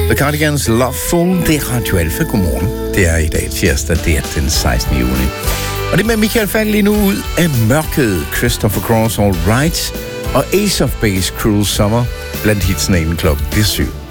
The Cardigans Loveful, det er Radio Alfa. Godmorgen. Det er i dag tirsdag, det er den 16. juni. Og det med Michael Falk lige nu ud af mørket. Christopher Cross, All Right, og Ace of Base, Cruel Summer, blandt hitsene inden klokken. Det er 7.